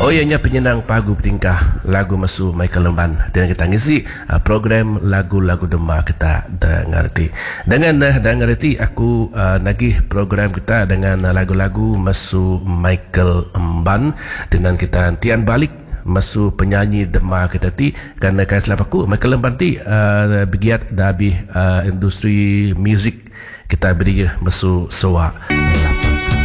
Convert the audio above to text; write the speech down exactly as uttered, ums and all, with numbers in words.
Oh ianya penyenang pagu bertingkah lagu masu Michael Lemban dan kita ngisi uh, program lagu-lagu dema kita dengar reti. Dengan uh, dengar reti aku uh, nagih program kita dengan uh, lagu-lagu masu Michael Lemban dengan kita tian balik masu penyanyi dema kita ti kerana kai selap aku Michael Lemban ti uh, begiat dah habis uh, industri muzik kita beri masu soa.